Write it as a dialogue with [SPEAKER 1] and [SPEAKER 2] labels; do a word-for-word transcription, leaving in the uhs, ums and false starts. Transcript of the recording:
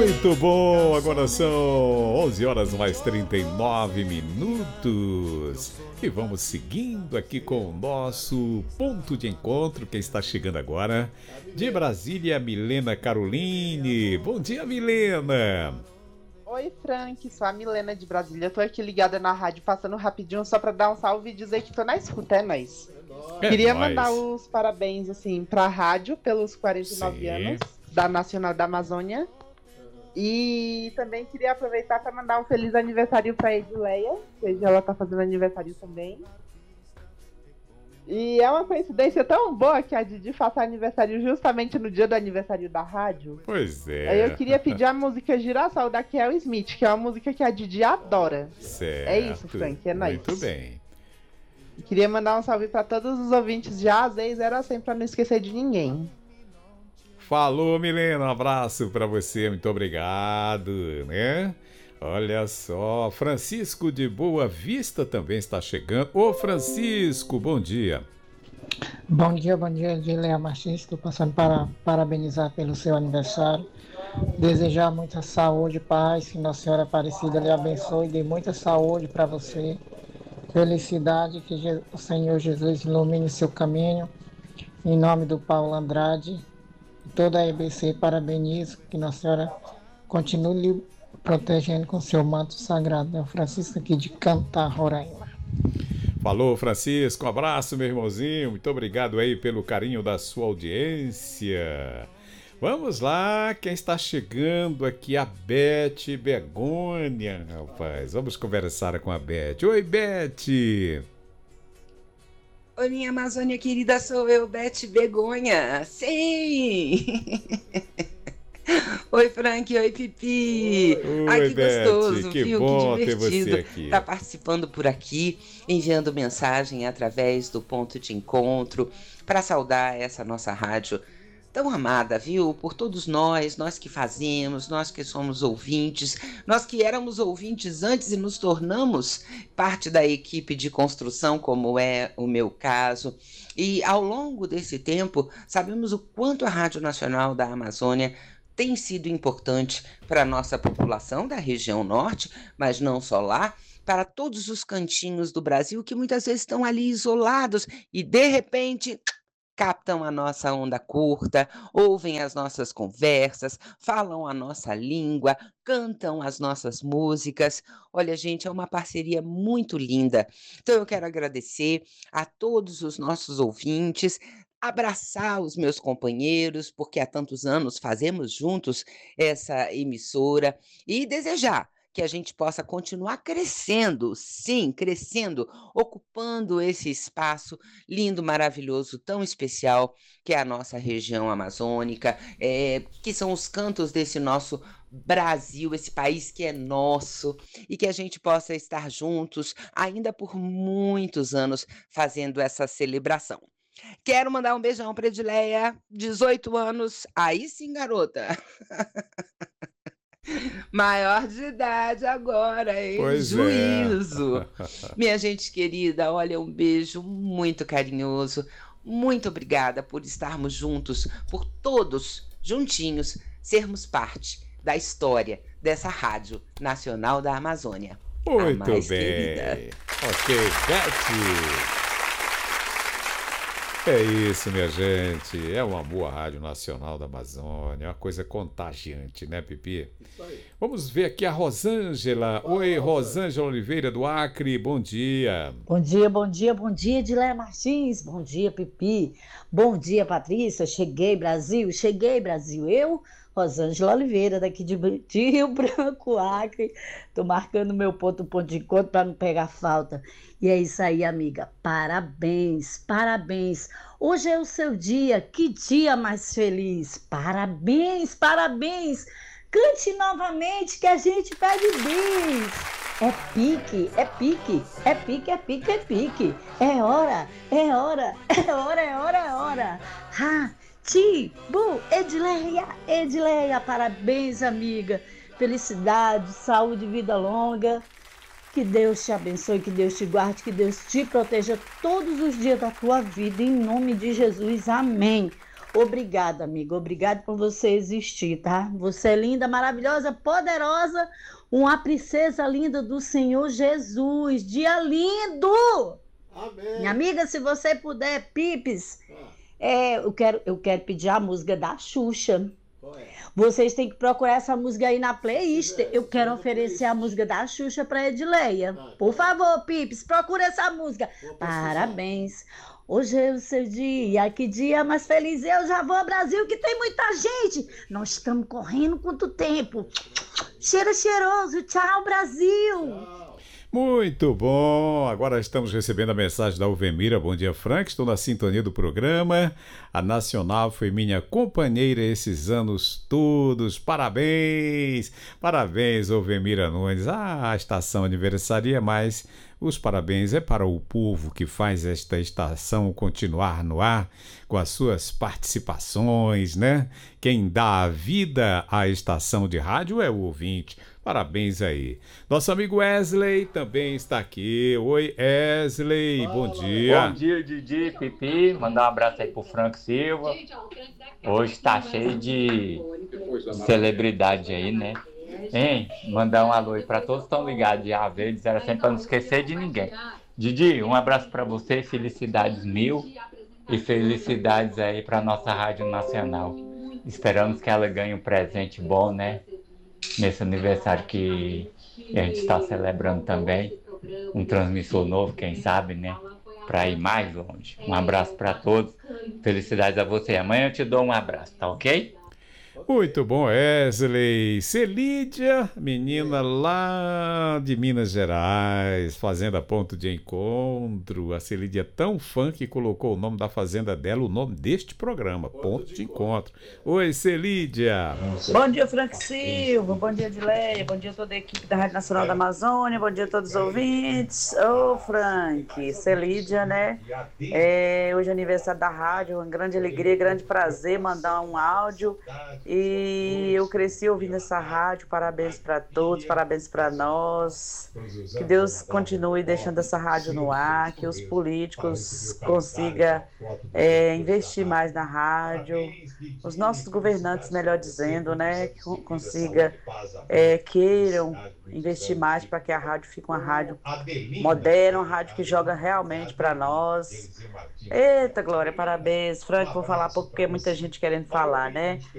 [SPEAKER 1] Muito bom, agora são onze horas mais trinta e nove minutos. E vamos seguindo aqui com o nosso ponto de encontro, que está chegando agora, de Brasília, Milena Caroline. Bom dia, Milena.
[SPEAKER 2] Oi, Frank, sou a Milena de Brasília. Tô aqui ligada na rádio, passando rapidinho só pra dar um salve e dizer que tô na escuta, é nóis. É Queria nóis. mandar os parabéns, assim, pra rádio pelos quarenta e nove Sim. anos da Nacional da Amazônia. E também queria aproveitar para mandar um feliz aniversário para a Edileia, que hoje ela tá fazendo aniversário também. E é uma coincidência tão boa que a Didi faça aniversário justamente no dia do aniversário da rádio.
[SPEAKER 1] Pois é.
[SPEAKER 2] Aí eu queria pedir a música Girassol da Kel Smith, que é uma música que a Didi adora.
[SPEAKER 1] Certo.
[SPEAKER 2] É isso, Frank, é nóis.
[SPEAKER 1] Muito bem.
[SPEAKER 2] E queria mandar um salve para todos os ouvintes de A a Z e zero a cem para não esquecer de ninguém.
[SPEAKER 1] Falou, Milena, um abraço para você, muito obrigado, né? Olha só, Francisco de Boa Vista também está chegando. Ô, Francisco, bom dia.
[SPEAKER 3] Bom dia, bom dia, Edileia Martins. Estou passando para parabenizar pelo seu aniversário. Desejar muita saúde, paz, que Nossa Senhora Aparecida lhe abençoe e dê muita saúde para você. Felicidade, que o Senhor Jesus ilumine seu caminho. Em nome do Paulo Andrade. Toda a E B C parabenizo, que Nossa Senhora continue lhe protegendo com seu manto sagrado. É o Francisco aqui de Cantar, Roraima.
[SPEAKER 1] Falou, Francisco, um abraço, meu irmãozinho, muito obrigado aí pelo carinho da sua audiência. Vamos lá, quem está chegando aqui, a Beth Begônia, rapaz, vamos conversar com a Beth. Oi, Beth!
[SPEAKER 4] Oi, minha Amazônia querida, sou eu, Beth Begonha. Sim! Oi, Frank, oi, Pipi.
[SPEAKER 1] Oi,
[SPEAKER 4] Ai, que
[SPEAKER 1] Beth,
[SPEAKER 4] gostoso,
[SPEAKER 1] que
[SPEAKER 4] viu?
[SPEAKER 1] bom
[SPEAKER 4] Que divertido
[SPEAKER 1] ter você aqui.
[SPEAKER 4] Tá participando por aqui, enviando mensagem através do ponto de encontro para saudar essa nossa rádio tão amada, viu? Por todos nós, nós que fazemos, nós que somos ouvintes, nós que éramos ouvintes antes e nos tornamos parte da equipe de construção, como é o meu caso. E ao longo desse tempo, sabemos o quanto a Rádio Nacional da Amazônia tem sido importante para a nossa população da região norte, mas não só lá, para todos os cantinhos do Brasil que muitas vezes estão ali isolados e, de repente, captam a nossa onda curta, ouvem as nossas conversas, falam a nossa língua, cantam as nossas músicas. Olha, gente, é uma parceria muito linda. Então eu quero agradecer a todos os nossos ouvintes, abraçar os meus companheiros, porque há tantos anos fazemos juntos essa emissora, e desejar que a gente possa continuar crescendo, sim, crescendo, ocupando esse espaço lindo, maravilhoso, tão especial, que é a nossa região amazônica, é, que são os cantos desse nosso Brasil, esse país que é nosso, e que a gente possa estar juntos ainda por muitos anos fazendo essa celebração. Quero mandar um beijão para Edileia, dezoito anos, aí sim, garota. Maior de idade agora, hein?
[SPEAKER 1] Pois
[SPEAKER 4] Juízo.
[SPEAKER 1] É.
[SPEAKER 4] Minha gente querida, olha, um beijo muito carinhoso. Muito obrigada por estarmos juntos, por todos, juntinhos, sermos parte da história dessa Rádio Nacional da Amazônia.
[SPEAKER 1] Muito
[SPEAKER 4] a mais
[SPEAKER 1] bem.
[SPEAKER 4] querida.
[SPEAKER 1] Ok, Beth. É isso, minha gente. É um amor à Rádio Nacional da Amazônia. É uma coisa contagiante, né, Pipi?
[SPEAKER 5] Isso aí.
[SPEAKER 1] Vamos ver aqui a Rosângela. Oi, Rosângela Oliveira do Acre. Bom dia.
[SPEAKER 6] Bom dia, bom dia, bom dia, Edileia Martins. Bom dia, Pipi. Bom dia, Patrícia. Cheguei, Brasil. Cheguei, Brasil. Eu, Rosângela Oliveira, daqui de Rio Branco, Acre. Tô marcando meu ponto, ponto de encontro para não pegar falta. E é isso aí, amiga. Parabéns, parabéns. Hoje é o seu dia. Que dia mais feliz. Parabéns, parabéns. Cante novamente que a gente pede bis. É pique, é pique, é pique, é pique, é pique. É hora, é hora, é hora, é hora, é hora. Ha, ti, bu, Edileia, Edileia. Parabéns, amiga. Felicidade, saúde, vida longa. Que Deus te abençoe, que Deus te guarde, que Deus te proteja todos os dias da tua vida, em nome de Jesus, amém. Obrigada, amiga. Obrigada por você existir, tá? Você é linda, maravilhosa, poderosa, uma princesa linda do Senhor Jesus. Dia lindo!
[SPEAKER 5] Amém.
[SPEAKER 6] Minha amiga, se você puder, Pipes, é, eu, quero, eu quero pedir a música da Xuxa. Vocês têm que procurar essa música aí na playlist. Eu quero oferecer a música da Xuxa para Edileia. Por favor, Pipes, procura essa música. Parabéns. Hoje é o seu dia, que dia mais feliz. Eu já vou ao Brasil, que tem muita gente. Nós estamos correndo quanto tempo. Cheiro cheiroso. Tchau, Brasil.
[SPEAKER 1] Muito bom, agora estamos recebendo a mensagem da Alvemira. Bom dia, Frank, estou na sintonia do programa. A Nacional foi minha companheira esses anos todos. Parabéns, parabéns, Alvemira Nunes. Ah, a estação aniversaria, mas os parabéns é para o povo que faz esta estação continuar no ar com as suas participações, né? Quem dá a vida à estação de rádio é o ouvinte. Parabéns aí. Nosso amigo Wesley também está aqui. Oi, Wesley, bom dia.
[SPEAKER 7] Bom dia, Didi, Pipi. Mandar um abraço aí pro Frank Silva. Hoje tá cheio de celebridade aí, né? Hein? Mandar um alô aí pra todos que estão ligados de A V, dizer assim, pra não esquecer de ninguém. Didi, um abraço pra você, felicidades mil e felicidades aí pra nossa Rádio Nacional. Esperamos que ela ganhe um presente bom, né? Nesse aniversário que a gente está celebrando também, um transmissor novo, quem sabe, né? Para ir mais longe. Um abraço para todos, felicidades a você. Amanhã eu te dou um abraço, tá ok?
[SPEAKER 1] Muito bom, Wesley. Celídia, menina lá de Minas Gerais, Fazenda Ponto de Encontro. A Celídia é tão fã que colocou o nome da fazenda dela, o nome deste programa, Ponto de Encontro. Oi, Celídia.
[SPEAKER 8] Bom dia, Frank Silva. Bom dia, Edileia. Bom dia a toda a equipe da Rádio Nacional da Amazônia. Bom dia a todos os ouvintes. Ô, Frank, Celídia, né? É, hoje é aniversário da rádio, uma grande alegria, grande prazer mandar um áudio. E eu cresci ouvindo essa rádio. Parabéns para todos, parabéns para nós. Que Deus continue deixando essa rádio no ar, que os políticos consigam é, investir mais na rádio, os nossos governantes, melhor dizendo, né, que consiga, é, queiram investir mais para que a rádio fique uma rádio moderna, uma rádio que joga realmente para nós. Eita, Glória, parabéns. Frank, vou falar pouco porque muita gente querendo falar, né?